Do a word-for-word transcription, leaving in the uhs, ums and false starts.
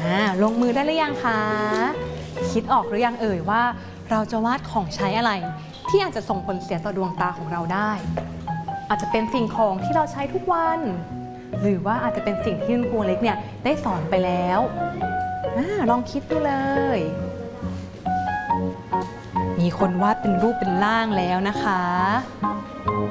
อ่าลงมือได้หรือยังคะคิดออกหรือยังเอ่ยว่าเราจะวาดของใช้อะไรที่อาจจะส่งผลเสียต่อดวงตาของเราได้อาจจะเป็นสิ่งของที่เราใช้ทุกวันหรือว่าอาจจะเป็นสิ่งที่คุณครูเล็กเนี่ยได้สอนไปแล้วอ่าลองคิดดูเลยมีคนวาดเป็นรูปเป็นร่างแล้วนะคะ